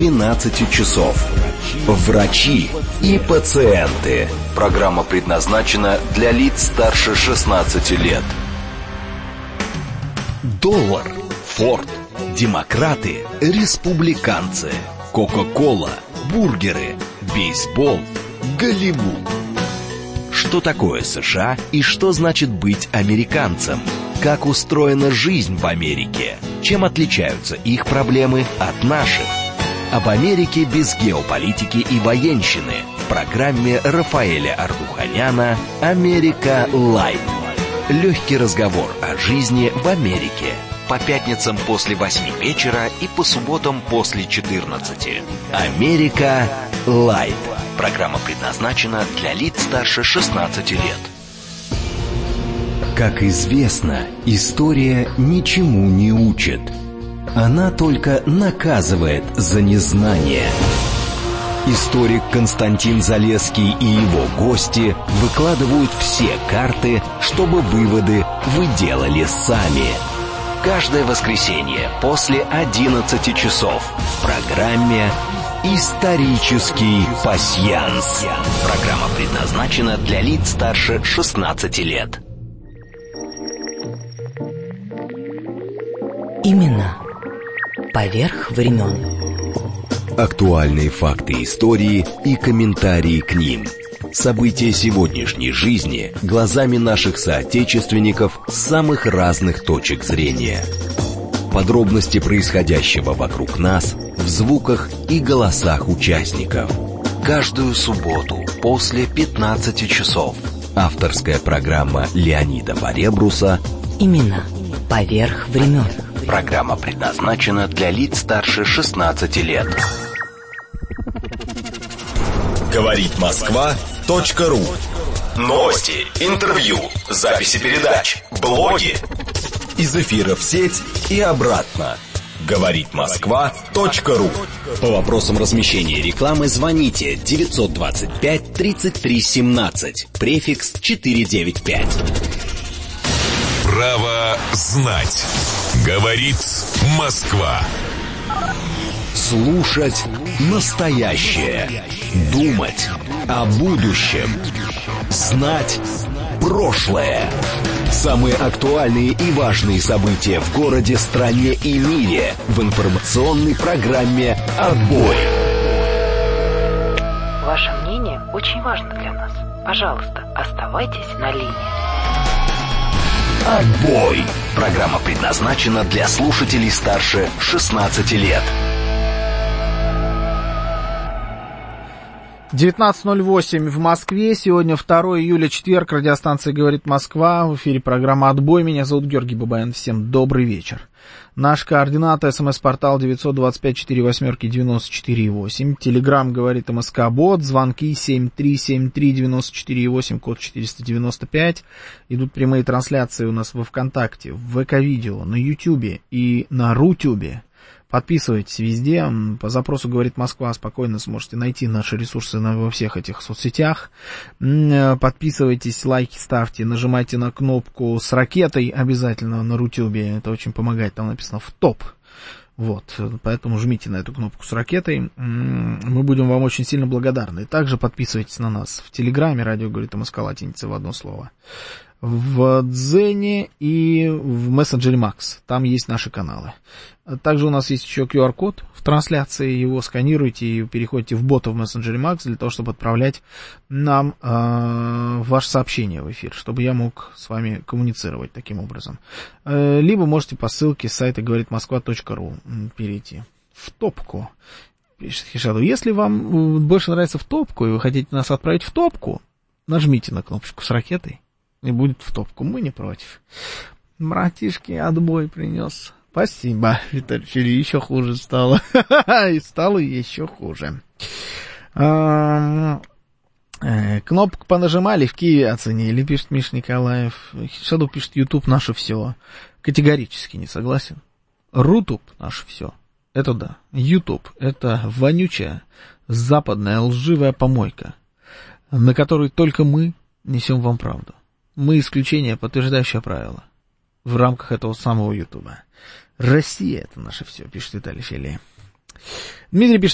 12 часов. Врачи и пациенты. Программа предназначена для лиц старше 16 лет. Доллар, Форд, демократы, республиканцы, Кока-кола, бургеры, бейсбол, Голливуд. Что такое США и что значит быть американцем? Как устроена жизнь в Америке? Чем отличаются их проблемы от наших? Об Америке без геополитики и военщины в программе Рафаэля Ардуханяна «Америка Лайв». Легкий разговор о жизни в Америке. По пятницам после 8 вечера и по субботам после 14. «Америка Лайв». Программа предназначена для лиц старше 16 лет. Как известно, история ничему не учит. Она только наказывает за незнание. Историк Константин Залесский и его гости выкладывают все карты, чтобы выводы вы делали сами. Каждое воскресенье после 11 часов в программе «Исторический пасьянс». Программа предназначена для лиц старше 16 лет. Имена поверх времен. Актуальные факты истории и комментарии к ним. События сегодняшней жизни глазами наших соотечественников с самых разных точек зрения. Подробности происходящего вокруг нас в звуках и голосах участников. Каждую субботу после 15 часов. Авторская программа Леонида Поребруса Имена поверх времен. Программа предназначена для лиц старше 16 лет. Говорит Москва.ру. Новости, интервью, записи передач, блоги. Из эфира в сеть и обратно. Говорит Москва.ру. По вопросам размещения рекламы звоните 925 33 17, префикс 495. Право знать. Говорит Москва. Слушать настоящее. Думать о будущем. Знать прошлое. Самые актуальные и важные события в городе, стране и мире в информационной программе «Отбой». Ваше мнение очень важно для нас. Пожалуйста, оставайтесь на линии. «Отбой». Программа предназначена для слушателей старше 16 лет. 19:08 в Москве. Сегодня 2 июля, четверг. Радиостанция «Говорит Москва». В эфире программа «Отбой». Меня зовут Георгий Бабаян. Всем добрый вечер. Наш координат: СМС-портал 925-48-94-8. Телеграм «Говорит МСК-бот». Звонки 7373-94-8, код 495. Идут прямые трансляции у нас во ВКонтакте, в ВК-видео, на Ютубе и на Рутюбе. Подписывайтесь везде. По запросу «Говорит Москва» спокойно сможете найти наши ресурсы во всех этих соцсетях. Подписывайтесь, лайки ставьте, нажимайте на кнопку с ракетой обязательно на Рутюбе. Это очень помогает. Там написано «в топ». Вот, поэтому жмите на эту кнопку с ракетой. Мы будем вам очень сильно благодарны. Также подписывайтесь на нас в Телеграме. Радио «Говорит МСК» латиница в одно слово. В Дзене и в мессенджере Макс. Там есть наши каналы. Также у нас есть еще QR-код в трансляции. Его сканируйте и переходите в бота в мессенджере Макс для того, чтобы отправлять нам ваше сообщение в эфир, чтобы я мог с вами коммуницировать таким образом. Либо можете по ссылке с сайта говоритмосква.ру перейти в топку. Пишет Хишаду. Если вам больше нравится в топку и вы хотите нас отправить в топку, нажмите на кнопочку с ракетой. И будет в топку. Мы не против. Братишки, отбой принес. Спасибо, Виталий. Еще хуже стало. И стало еще хуже. Кнопку понажимали, в Киеве оценили, пишет Миша Николаев. Шаду пишет: YouTube наше все. Категорически не согласен. Рутуб наше все. Это да. YouTube — это вонючая, западная, лживая помойка, на которой только мы несем вам правду. Мы исключение, подтверждающее правило в рамках этого самого Ютуба. Россия — это наше все, пишет Виталий Филия. Дмитрий пишет: